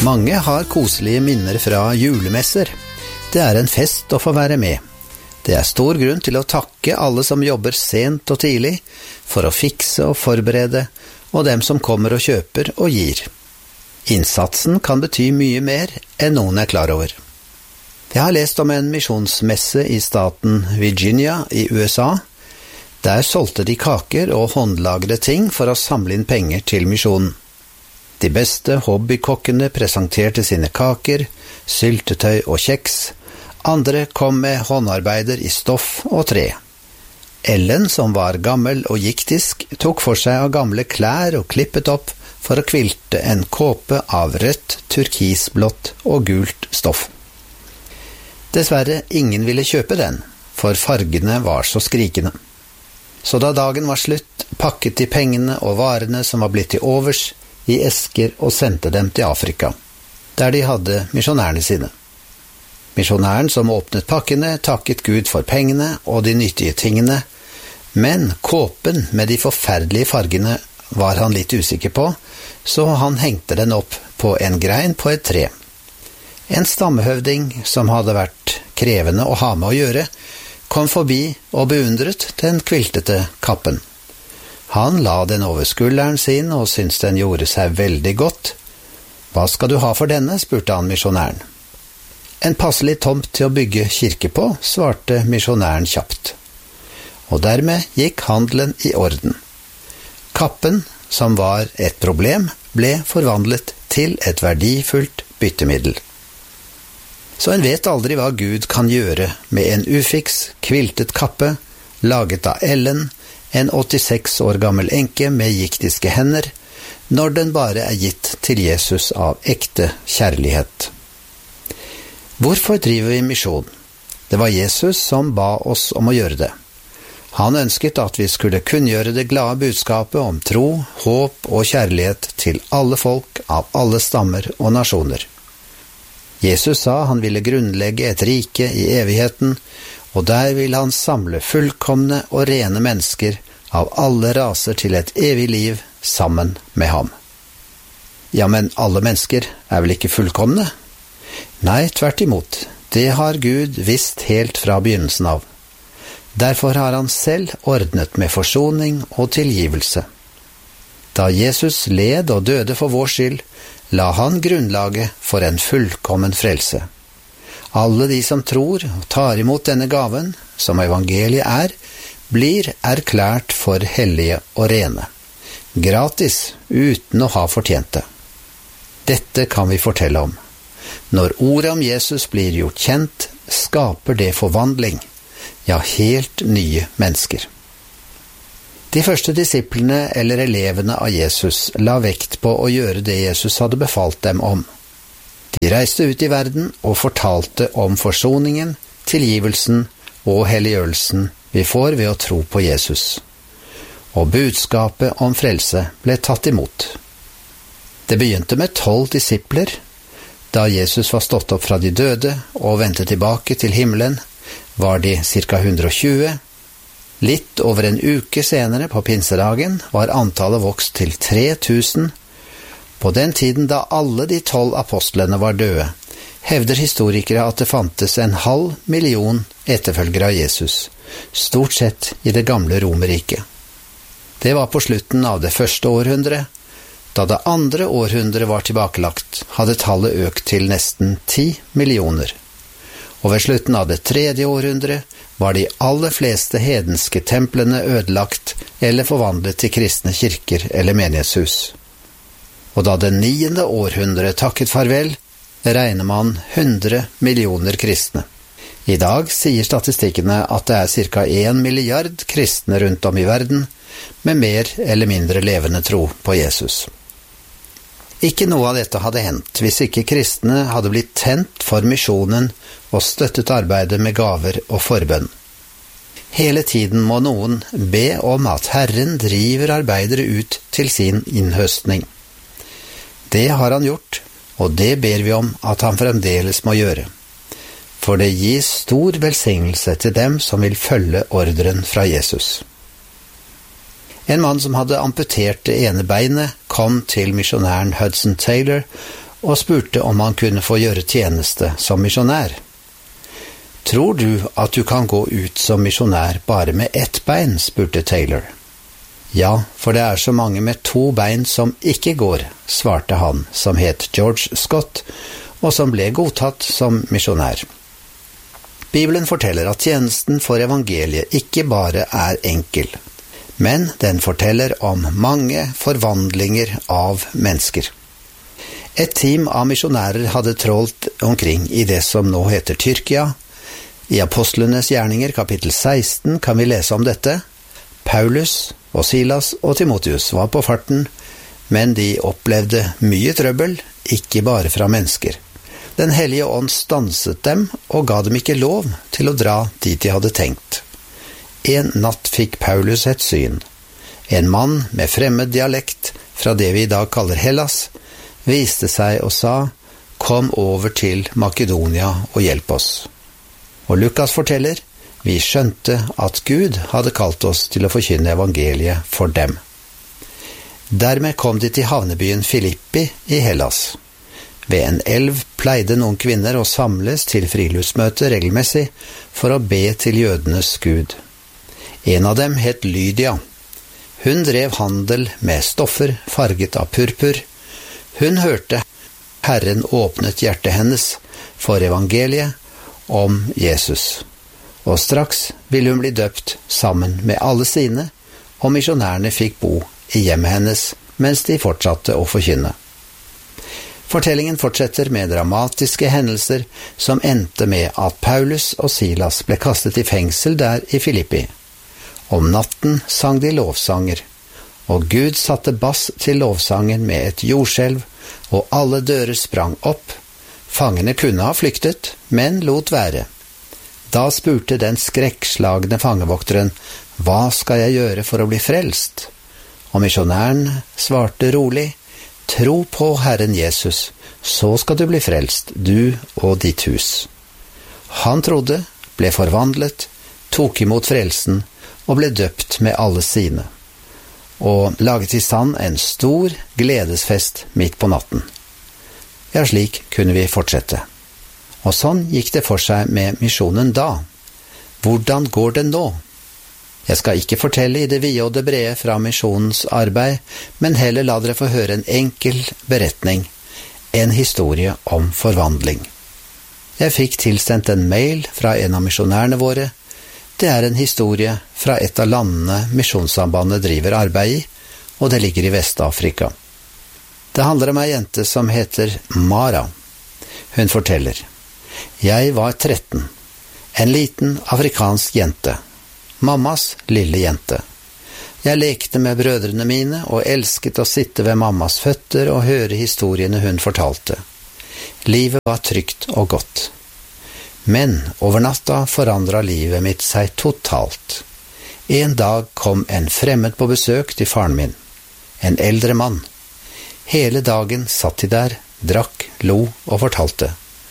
Mange har koselige minner fra julemesser. Det er en fest å få være med. Det er stor grunn til å takke alle som jobber sent og tidlig for å fikse og forberede, og dem som kommer og kjøper og gir. Innsatsen kan bety mye mer enn noen er klar over. Jeg har lest om en misjonsmesse i staten Virginia i USA. Der solgte de kaker og håndlagede ting for å samle inn penger til misjonen. De beste hobbykokkene presenterte sine kaker, syltetøy og kjeks. Andre kom med håndarbeider i stoff og tre. Ellen, som var gammel og giktisk, tok for seg av gamle klær og klippet opp for å kvilte en kåpe av rødt, turkisblått og gult stoff. Dessverre, ingen ville kjøpe den, for fargene var så skrikende. Så da dagen var slutt, pakket de pengene og varene som var blitt til overs, i esker og sendte dem til Afrika, der de hadde misjonærene sine. Misjonæren som åpnet pakkene takket Gud for pengene og de nyttige tingene, men kåpen med de forferdelige fargene var han litt usikker på, så han hengte den opp på en grein på et tre. En stammehøvding som hadde vært krevende å ha med å gjøre, kom forbi og beundret den kviltete kappen. Han la den over skulderen sin og syntes den gjorde seg veldig godt. «Hva skal du ha for denne?» spurte han misjonæren. «En passelig tomt til å bygge kirke på», svarte misjonæren kjapt. Og dermed gikk handelen i orden. Kappen, som var et problem, ble forvandlet til et verdifullt byttemiddel. Så en vet aldri hva Gud kan gjøre med en ufiks, kviltet kappe, laget av Ellen, en 86 år gammel enke med giktiske hender, når den bare er gitt til Jesus av ekte kjærlighet. Hvorfor driver vi misjon? Det var Jesus som ba oss om å gjøre det. Han ønsket at vi skulle kunngjøre det glade budskapet om tro, håp og kjærlighet til alle folk av alle stammer og nasjoner. Jesus sa han ville grunnlegge et rike i evigheten, og der vil han samle fullkomne og rene mennesker av alle raser til et evig liv sammen med ham. Ja, men alle mennesker er vel ikke fullkomne? Nei, tvert imot. Det har Gud visst helt fra begynnelsen av. Derfor har han selv ordnet med forsoning og tilgivelse. Da Jesus led og døde for vår skyld, la han grunnlaget for en fullkommen frelse. Alle de som tror og tar imot denne gaven, som evangeliet er, blir erklært for hellige og rene. Gratis, uten å ha fortjent det. Dette kan vi fortelle om. Når ordet om Jesus blir gjort kjent, skaper det forvandling, ja, helt nye mennesker. De første disiplene eller elevene av Jesus la vekt på å gjøre det Jesus hadde befalt dem om. De reiste ut i verden og fortalte om forsoningen, tilgivelsen og helliggjørelsen vi får ved å tro på Jesus. Og budskapet om frelse ble tatt imot. Det begynte med 12 disipler. Da Jesus var stått opp fra de døde og vendte tilbake til himmelen, var de ca. 120. Litt over en uke senere på pinsedagen var antallet vokst til 3000. På den tiden da alle de 12 apostlene var døde, hevder historikere at det fantes 500 000 etterfølgere av Jesus, stort sett i det gamle Romerriket. Det var på slutten av det første århundret. Da det andre århundret var tilbakelagt, hadde tallet økt til nesten 10 millioner. Og ved slutten av det tredje århundret var de aller fleste hedenske templene ødelagt eller forvandlet til kristne kirker eller menighetshus. Og da det 9. århundret takket farvel, regner man 100 millioner kristne. I dag sier statistikkene at det er ca. 1 milliard kristne rundt om i verden, med mer eller mindre levende tro på Jesus. Ikke noe av dette hadde hendt hvis ikke kristne hadde blitt tent for misjonen og støttet arbeidet med gaver og forbønn. Hele tiden må noen be om at Herren driver arbeidere ut til sin innhøstning. Det har han gjort, og det ber vi om at han fremdeles må gjøre. For det gis stor velsignelse til dem som vil følge ordren fra Jesus. En mann som hadde amputert det ene beinet, kom til misjonæren Hudson Taylor og spurte om han kunne få gjøre tjeneste som misjonær. «Tror du at du kan gå ut som misjonær bare med ett bein?» spurte Taylor. «Ja, for det er så mange med 2 bein som ikke går», svarte han, som het George Scott, og som ble godtatt som misjonær. Bibelen forteller at tjenesten for evangeliet ikke bare er enkel, men den forteller om mange forvandlinger av mennesker. Et team av misjonærer hadde trålt omkring i det som nå heter Tyrkia. I Apostlenes gjerninger kapittel 16 kan vi lese om dette. Paulus og Silas og Timotheus var på farten, men de opplevde mye trøbbel, ikke bare fra mennesker. Den hellige ånd stanset dem og ga dem ikke lov til å dra dit de hadde tenkt. En natt fikk Paulus et syn. En mann med fremmed dialekt fra det vi i dag kaller Hellas, viste seg og sa, «Kom over til Makedonia og hjelp oss». Og Lukas forteller, vi skjønte at Gud hadde kalt oss til å forkynne evangeliet for dem. Dermed kom de til havnebyen Filippi i Hellas. Ved en elv pleide noen kvinner å samles til friluftsmøte regelmessig for å be til jødenes Gud. En av dem het Lydia. Hun drev handel med stoffer farget av purpur. Hun hørte Herren åpnet hjertet hennes for evangeliet om Jesus, og straks ville hun bli døpt sammen med alle sine, og misjonærene fikk bo i hjemmet hennes mens de fortsatte å forkynne. Fortellingen fortsetter med dramatiske hendelser som endte med at Paulus og Silas ble kastet i fengsel der i Filippi. Om natten sang de lovsanger, og Gud satte bass til lovsangen med et jordskjelv, og alle dører sprang opp. Fangene kunne ha flyktet, men lot være. Da spurte den skrekkslagne fangevokteren, «Hva skal jeg gjøre for å bli frelst?» Og misjonæren svarte rolig, «Tro på Herren Jesus, så skal du bli frelst, du og ditt hus.» Han trodde, ble forvandlet, tok imot frelsen og ble døpt med alle sine, og laget i stand en stor gledesfest midt på natten. Ja, slik kunne vi fortsette. Og sånn gikk det for seg med misjonen da. Hvordan går det nå? Jeg skal ikke fortelle i det vide og det brede fra misjonens arbeid, men heller la dere få høre en enkel beretning, en historie om forvandling. Jeg fikk tilsendt en mail fra en av misjonærene våre. Det er en historie fra et av landene Misjonssambandet driver arbeid i, og det ligger i Vest-Afrika. Det handler om en jente som heter Mara. Hun forteller, «Jeg var 13, en liten afrikansk jente, mammas lille jente. Jeg lekte med brødrene mine og elsket å sitte ved mammas føtter og høre historiene hun fortalte. Livet var trygt og godt. Men over natta forandret livet mitt seg totalt. En dag kom en fremmed på besøk til faren min, en eldre mann. Hele dagen satt de der, drakk, lo og fortalte.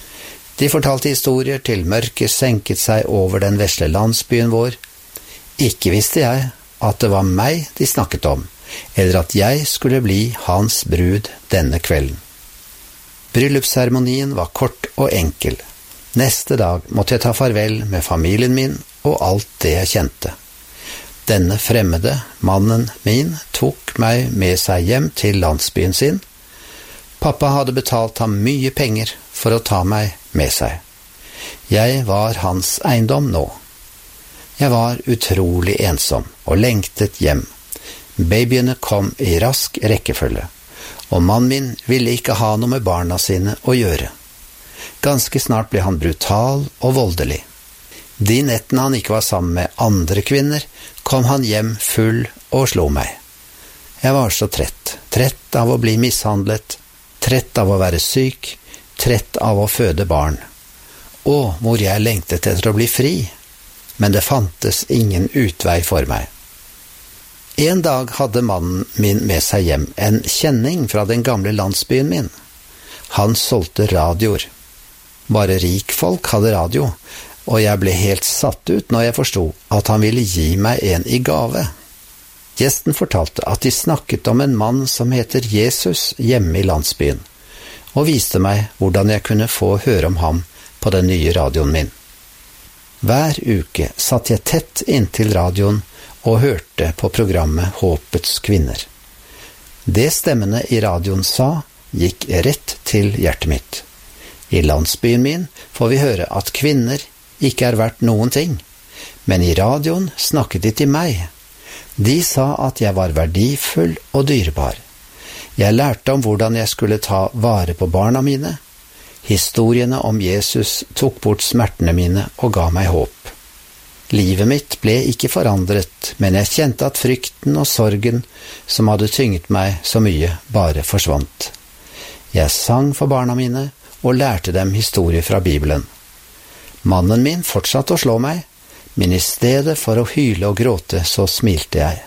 De fortalte historier til mørket senket seg over den vesle landsbyen vår. Ikke visste jeg at det var meg de snakket om, eller at jeg skulle bli hans brud denne kvelden. Bryllupsseremonien var kort og enkel. Neste dag måtte jeg ta farvel med familien min og alt det jeg kjente. Denne fremmede mannen min tok meg med seg hjem til landsbyen sin. Pappa hadde betalt ham mye penger for å ta meg med seg. Jeg var hans eiendom nå. Jeg var utrolig ensom og lengtet hjem. Babyene kom i rask rekkefølge, og mannen min ville ikke ha noe med barna sine å gjøre. Ganske snart ble han brutal og voldelig. De nettene han ikke var sammen med andre kvinner, kom han hjem full og slo meg. Jeg var så trett av å bli mishandlet, trett av å være syk, trett av å føde barn. Og hvor jeg lengtet etter å bli fri, men det fantes ingen utvei for meg. En dag hadde mannen min med seg hjem en kjenning fra den gamle landsbyen min. Han solgte radioer. Bare rikfolk hadde radio, og jeg ble helt satt ut når jeg forstod at han ville gi meg en i gave. Gjesten fortalte at de snakket om en mann som heter Jesus hjemme i landsbyen, og viste meg hvordan jeg kunne få høre om ham på den nye radioen min. Hver uke satt jeg tett inntil radioen og hørte på programmet Håpets kvinner. Det stemmene i radioen sa, gikk rett til hjertet mitt. I landsbyen min får vi høre at kvinner ikke er verdt noen ting, men i radioen snakket de til meg. De sa at jeg var verdifull og dyrebar. Jeg lærte om hvordan jeg skulle ta vare på barna mine. Historiene om Jesus tok bort smertene mine og ga meg håp. Livet mitt ble ikke forandret, men jeg kjente at frykten og sorgen som hadde tynget meg så mye, bare forsvant. Jeg sang for barna mine og lærte dem historier fra Bibelen. Mannen min fortsatte å slå meg, men i stedet for å hyle og gråte så smilte jeg.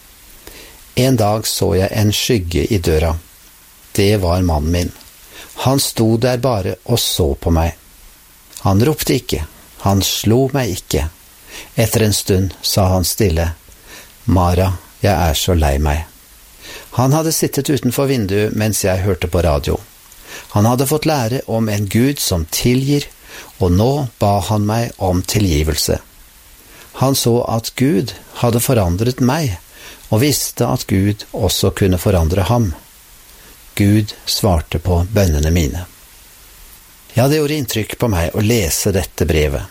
En dag så jeg en skygge i døra. Det var mannen min. Han sto der bare og så på meg. Han ropte ikke, han slo meg ikke. Etter en stund sa han stille, «Mara, jeg er så lei meg.» Han hadde sittet utenfor vinduet mens jeg hørte på radio. Han hadde fått lære om en Gud som tilgir, og nå ba han meg om tilgivelse. Han så at Gud hadde forandret meg, og visste at Gud også kunne forandre ham. Gud svarte på bønnene mine. Ja, det gjorde inntrykk på meg å lese dette brevet.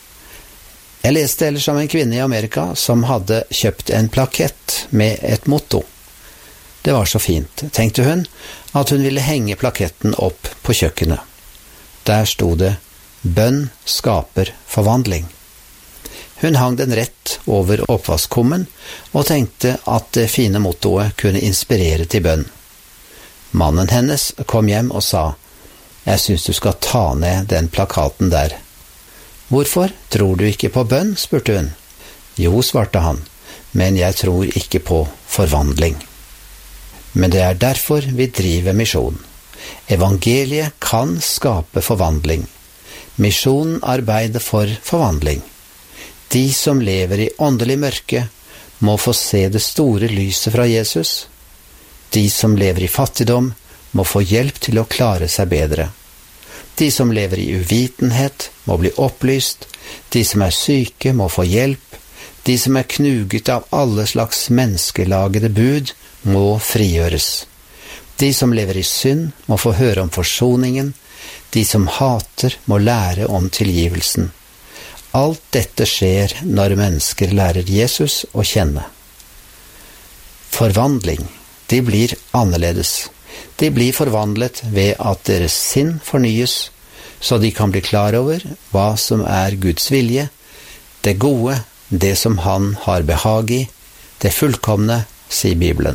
Jeg leste ellers om en kvinne i Amerika som hadde kjøpt en plakett med et motto. Det var så fint, tenkte hun, at hun ville henge plaketten opp på kjøkkenet. Der sto det, «Bønn skaper forvandling». Hun hang den rett over oppvaskkummen og tenkte at det fine mottoet kunne inspirere til bønn. Mannen hennes kom hjem og sa, «Jeg synes du skal ta ned den plakaten der.» «Hvorfor? Tror du ikke på bønn?» spurte hun. «Jo», svarte han, «men jeg tror ikke på forvandling.» Men det er derfor vi driver misjon. Evangeliet kan skape forvandling. Misjonen arbeider for forvandling. De som lever i åndelig mørke, må få se det store lyset fra Jesus. De som lever i fattigdom, må få hjelp til å klare seg bedre. De som lever i uvitenhet, må bli opplyst. De som er syke, må få hjelp. De som er knuget av alle slags menneskelagede bud, må frigjøres. De som lever i synd, må få høre om forsoningen. De som hater, må lære om tilgivelsen. Alt dette skjer når mennesker lærer Jesus å kjenne. Forvandling, de blir annerledes. De blir forvandlet ved at deres sinn fornyes, så de kan bli klar over hva som er Guds vilje, det gode, det som han har behag i, det fullkomne, sier Bibelen.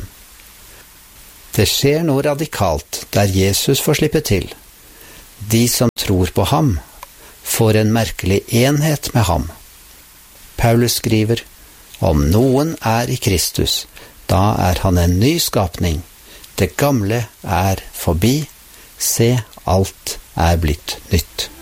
Det skjer noe radikalt der Jesus får slippe til. De som tror på ham, får en merkelig enhet med ham. Paulus skriver, «Om noen er i Kristus, da er han en ny skapning. Det gamle er forbi, se, alt er blitt nytt.»